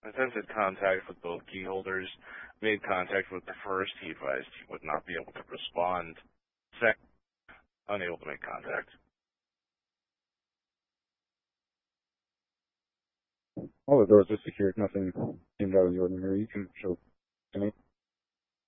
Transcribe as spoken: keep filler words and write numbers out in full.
Attempted contact with both key holders. Made contact with the first. He advised he would not be able to respond. Second, unable to make contact. All the doors are secured. Nothing seemed out of the ordinary. You can show to me.